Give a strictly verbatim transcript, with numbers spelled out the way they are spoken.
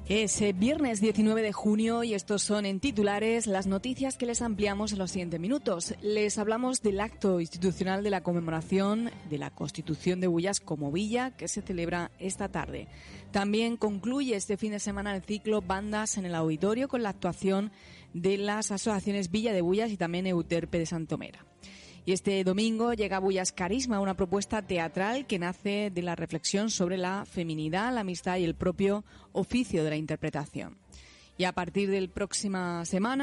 Es eh, viernes diecinueve de junio y estos son en titulares las noticias que les ampliamos en los siguientes minutos. Les hablamos del acto institucional de la conmemoración de la Constitución de Bullas como villa que se celebra esta tarde. También concluye este fin de semana el ciclo Bandas en el Auditorio con la actuación de las asociaciones Villa de Bullas y también Euterpe de Santomera. Y este domingo llega a Bullas Carisma, una propuesta teatral que nace de la reflexión sobre la feminidad, la amistad y el propio oficio de la interpretación. Y a partir del próxima semana